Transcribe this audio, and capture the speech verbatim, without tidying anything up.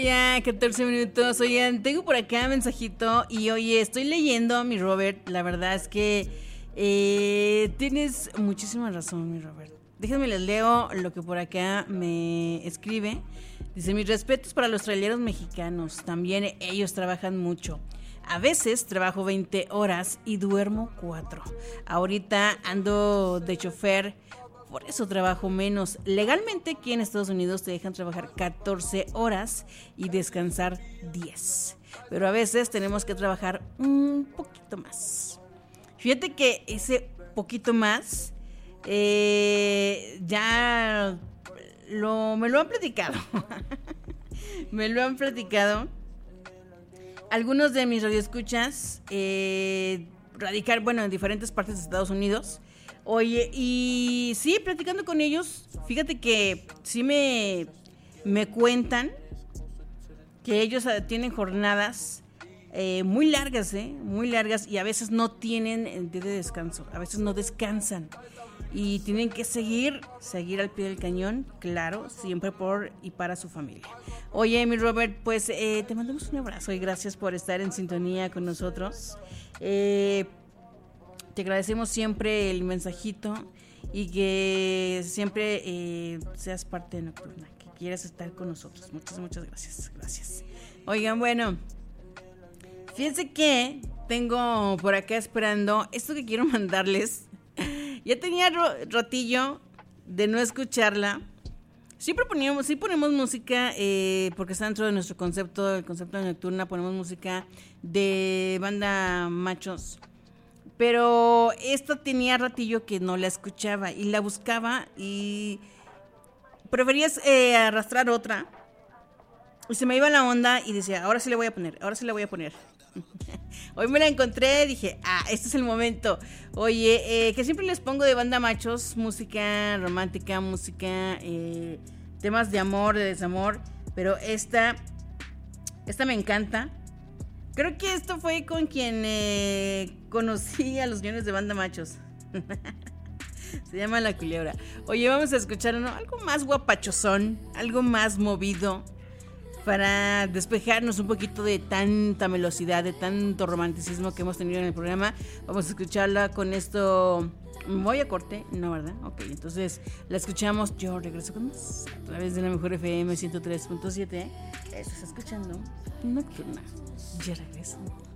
Ya, catorce minutos. Oigan, tengo por acá un mensajito y oye, estoy leyendo, mi Robert. La verdad es que eh, tienes muchísima razón, mi Robert. Déjenme les leo lo que por acá me escribe. Dice, mis respetos para los traileros mexicanos. También ellos trabajan mucho. A veces trabajo veinte horas y duermo cuatro. Ahorita ando de chofer, por eso trabajo menos. Legalmente aquí en Estados Unidos te dejan trabajar catorce horas y descansar diez. Pero a veces tenemos que trabajar un poquito más. Fíjate que ese poquito más eh, ya lo, me lo han platicado. me lo han platicado. Algunos de mis radioescuchas eh, radicar, bueno, en diferentes partes de Estados Unidos. Oye, y sí, platicando con ellos, fíjate que sí me, me cuentan que ellos tienen jornadas eh, muy largas, ¿eh? Muy largas y a veces no tienen día de descanso, a veces no descansan y tienen que seguir, seguir al pie del cañón, claro, siempre por y para su familia. Oye, mi Robert, pues eh, te mandamos un abrazo y gracias por estar en sintonía con nosotros. Eh... Te agradecemos siempre el mensajito y que siempre eh, seas parte de Nocturna, que quieras estar con nosotros. Muchas, muchas gracias. Gracias. Oigan, bueno, fíjense que tengo por acá esperando esto que quiero mandarles. Ya tenía ro- ratillo de no escucharla. Sí proponíamos, sí ponemos música, eh, porque está dentro de nuestro concepto, el concepto de Nocturna, ponemos música de banda machos. Pero esta tenía ratillo que no la escuchaba y la buscaba y preferías eh, arrastrar otra. Y se me iba la onda y decía, ahora sí la voy a poner, ahora sí la voy a poner. Hoy me la encontré, dije, ah, este es el momento. Oye, eh, que siempre les pongo de banda machos, música romántica, música, eh, temas de amor, de desamor. Pero esta, esta me encanta. Creo que esto fue con quien eh, conocí a los guiones de banda machos. Se llama La Culebra. Oye, vamos a escuchar, ¿no?, algo más guapachosón, algo más movido, para despejarnos un poquito de tanta velocidad, de tanto romanticismo que hemos tenido en el programa. Vamos a escucharla con esto. ¿Voy a corte? No, ¿verdad? Ok, entonces la escuchamos. Yo regreso con más a través de la mejor F M ciento tres punto siete. Estás escuchando Nocturna. Ya regreso.